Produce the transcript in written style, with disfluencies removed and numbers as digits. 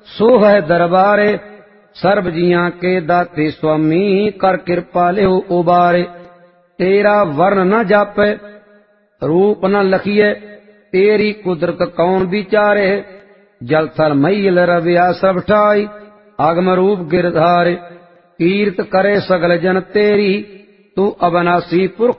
सो है दरबारे। सर्ब जियां के दाते स्वामी कर कृपा लियो उबारे। तेरा वर्ण न जापे रूप न लखिए, तेरी कुदरत कौन विचारे। जल थल मईल रविया सब ठाई, अगम रूप गिरधारे। कीर्त करे सगल जन तेरी, तू अबनासी पुरख